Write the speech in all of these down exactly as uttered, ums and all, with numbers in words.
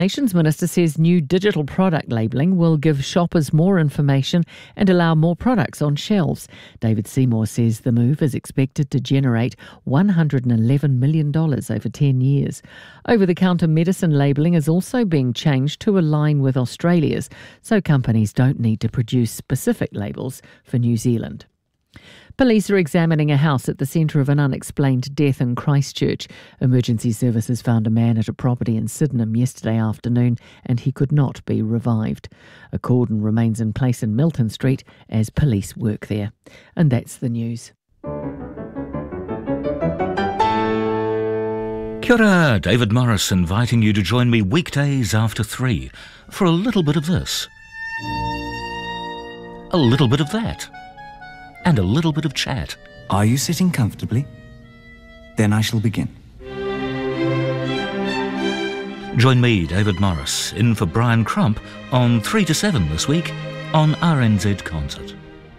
Nations Minister says new digital product labelling will give shoppers more information and allow more products on shelves. David Seymour says the move is expected to generate one hundred eleven million dollars over ten years. Over-the-counter medicine labelling is also being changed to align with Australia's, so companies don't need to produce specific labels for New Zealand. Police are examining a house at the centre of an unexplained death in Christchurch. Emergency services found a man at a property in Sydenham yesterday afternoon and he could not be revived. A cordon remains in place in Milton Street as police work there. And that's the news. Kia ora, David Morris inviting you to join me weekdays after three for a little bit of this, a little bit of that, and a little bit of chat. Are you sitting comfortably? Then I shall begin. Join me, David Morris, in for Brian Crump on three to seven this week on R N Z Concert.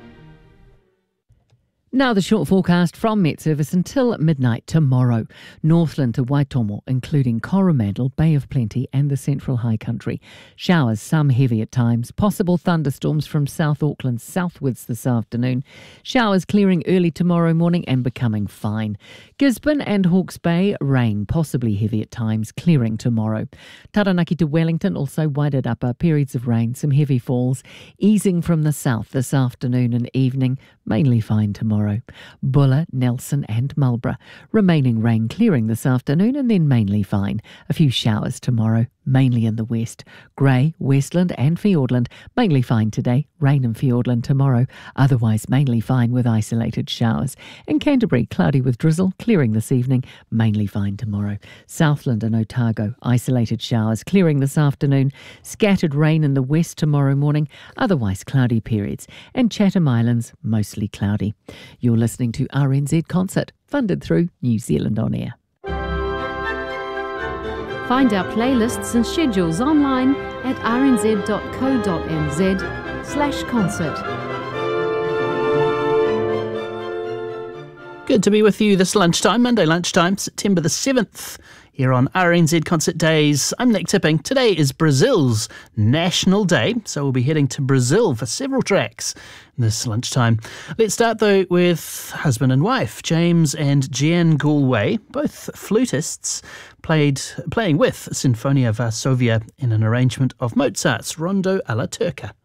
Now the short forecast from Met Service until midnight tomorrow. Northland to Waitomo, including Coromandel, Bay of Plenty and the Central High Country. Showers, some heavy at times. Possible thunderstorms from South Auckland southwards this afternoon. Showers clearing early tomorrow morning and becoming fine. Gisborne and Hawke's Bay, rain, possibly heavy at times, clearing tomorrow. Taranaki to Wellington, also Wairarapa, periods of rain, some heavy falls. Easing from the south this afternoon and evening, mainly fine tomorrow. Buller, Nelson and Marlborough. Remaining rain clearing this afternoon and then mainly fine. A few showers tomorrow, mainly in the west. Grey, Westland and Fiordland, mainly fine today. Rain in Fiordland tomorrow, otherwise mainly fine with isolated showers. In Canterbury, cloudy with drizzle, clearing this evening, mainly fine tomorrow. Southland and Otago, isolated showers, clearing this afternoon. Scattered rain in the west tomorrow morning, otherwise cloudy periods. And Chatham Islands, mostly cloudy. You're listening to R N Z Concert, funded through New Zealand On Air. Find our playlists and schedules online at rnz.co.nz slash concert. Good to be with you this lunchtime, Monday lunchtime, September the seventh, here on R N Z Concert Days. I'm Nick Tipping. Today is Brazil's National Day, so we'll be heading to Brazil for several tracks this lunchtime. Let's start though with husband and wife, James and Jeanne Galway, both flutists, played playing with Sinfonia Varsovia in an arrangement of Mozart's Rondo alla Turca.